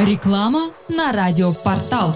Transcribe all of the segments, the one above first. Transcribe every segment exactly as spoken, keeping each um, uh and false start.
Реклама на радиопортал.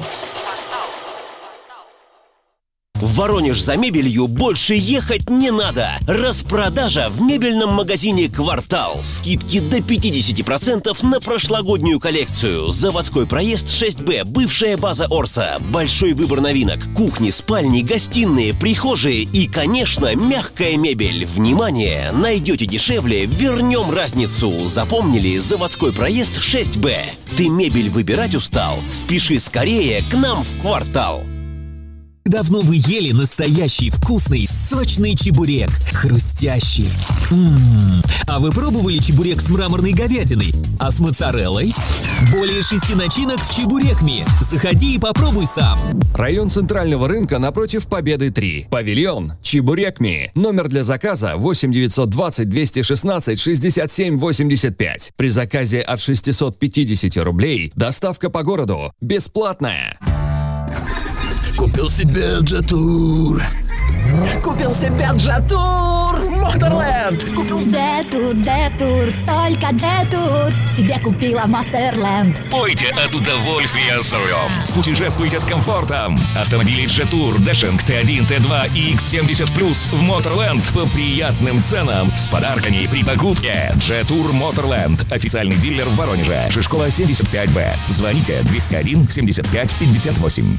В Воронеж за мебелью больше ехать не надо. Распродажа в мебельном магазине «Квартал». Скидки до пятьдесят процентов на прошлогоднюю коллекцию. Заводской проезд шесть Б, бывшая база Орса. Большой выбор новинок. Кухни, спальни, гостиные, прихожие и, конечно, мягкая мебель. Внимание! Найдете дешевле, вернем разницу. Запомнили? Заводской проезд шесть Б. Ты мебель выбирать устал? Спеши скорее к нам в «Квартал». Давно вы ели настоящий вкусный, сочный чебурек, хрустящий. М-м-м. А вы пробовали чебурек с мраморной говядиной? А с моцареллой? Более шести начинок в Чебурекми. Заходи и попробуй сам. Район Центрального рынка напротив Победы три. Павильон Чебурекми. Номер для заказа восемь девятьсот двадцать двести шестнадцать шестьдесят семь восемьдесят пять. При заказе от шестисот пятидесяти рублей доставка по городу бесплатная. Купил себе Джетур. Купил себе Джетур в Моторленд. Купил Джетур, Джетур, только Джетур себе купила в Моторленд. Пойте от удовольствия с рулем. Путешествуйте с комфортом. Автомобили Джетур, Дэшинг Т один, Т два и Икс семьдесят плюс в Моторленд по приятным ценам с подарками при покупке. Джетур Моторленд. Официальный дилер в Воронеже. Шишкова семьдесят пять Б. Звоните двести один семьдесят пять пятьдесят восемь.